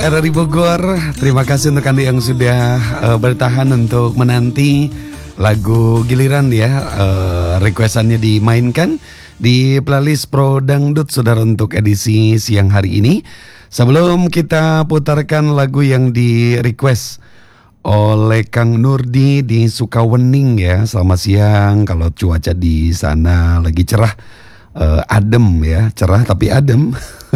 RRI Bogor. Terima kasih untuk Anda yang sudah bertahan untuk menanti lagu giliran ya. Requestannya dimainkan di playlist Pro Dangdut saudara untuk edisi siang hari ini. Sebelum kita putarkan lagu yang di request oleh Kang Nurdi di Sukawening ya. Selamat siang, kalau cuaca di sana lagi cerah, adem ya, cerah tapi adem.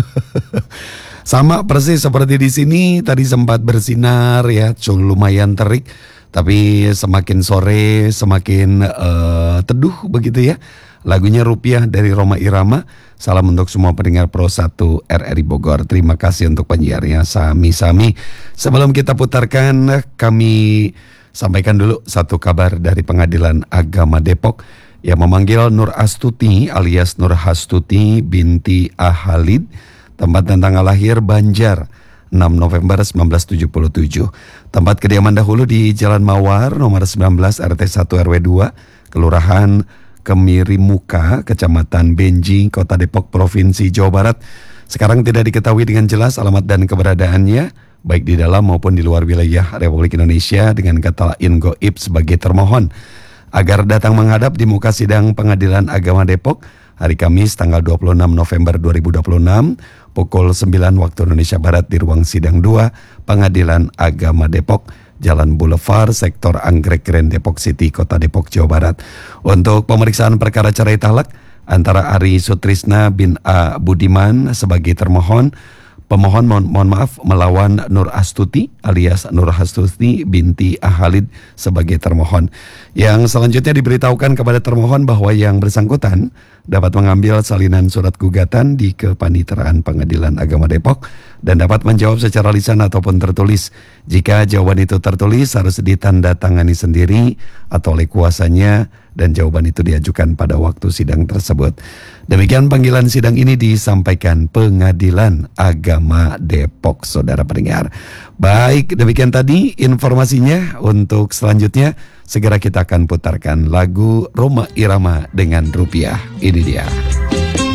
Sama persis seperti di sini, tadi sempat bersinar ya, lumayan terik, tapi semakin sore semakin teduh begitu ya. Lagunya Rupiah dari Rhoma Irama. Salam untuk semua pendengar Pro 1 RRI Bogor. Terima kasih untuk penyiarnya Sami-Sami. Sebelum kita putarkan, kami sampaikan dulu satu kabar dari Pengadilan Agama Depok yang memanggil Nur Astuti alias Nur Hastuti binti Ahalid, tempat dan tanggal lahir Banjar 6 November 1977. Tempat kediaman dahulu di Jalan Mawar nomor 19 RT 1 RW 2 Kelurahan Kemirimuka, Kecamatan Benji, Kota Depok, Provinsi Jawa Barat. Sekarang tidak diketahui dengan jelas alamat dan keberadaannya, baik di dalam maupun di luar wilayah Republik Indonesia, dengan kata lain goib sebagai termohon agar datang menghadap di muka sidang Pengadilan Agama Depok hari Kamis tanggal 26 November 2026 pukul 9 waktu Indonesia Barat di ruang sidang 2 Pengadilan Agama Depok, Jalan Boulevard, Sektor Anggrek Grand Depok City, Kota Depok, Jawa Barat. Untuk pemeriksaan perkara cerai talak antara Ari Sutrisna bin A. Budiman sebagai termohon, pemohon mohon maaf melawan Nur Astuti alias Nur Hastuti binti Ahalid sebagai termohon. Yang selanjutnya diberitahukan kepada termohon bahwa yang bersangkutan dapat mengambil salinan surat gugatan di Kepaniteraan Pengadilan Agama Depok dan dapat menjawab secara lisan ataupun tertulis. Jika jawaban itu tertulis harus ditandatangani sendiri atau oleh kuasanya dan jawaban itu diajukan pada waktu sidang tersebut. Demikian panggilan sidang ini disampaikan Pengadilan Agama Depok, saudara pendengar. Baik, demikian tadi informasinya. Untuk selanjutnya segera kita akan putarkan lagu Rhoma Irama dengan Rupiah. Ini dia.